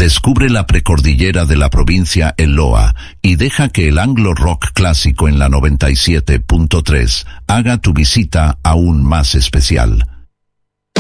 Descubre la precordillera de la provincia El Loa y deja que el Anglo Rock clásico en la 97.3 haga tu visita aún más especial.